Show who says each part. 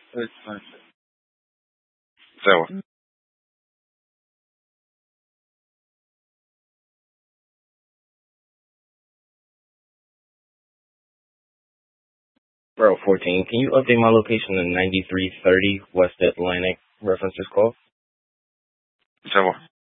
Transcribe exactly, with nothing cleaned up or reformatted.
Speaker 1: So, bro, fourteen. Can you update my location to ninety-three thirty West Atlantic references call? So.